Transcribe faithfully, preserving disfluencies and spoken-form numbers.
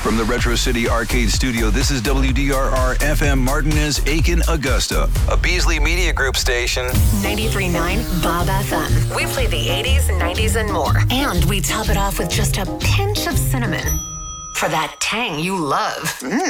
From the Retro City Arcade Studio, this is W D R R F M Martinez, Aiken, Augusta, a Beasley Media Group station. ninety-three point nine Bob F M. We play the eighties, nineties, and more. And we top it off with just a pinch of cinnamon for that tang you love. Mm.